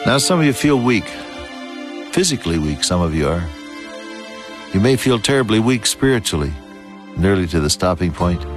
Now, some of you feel weak. Physically weak, some of you are. You may feel terribly weak spiritually, nearly to the stopping point.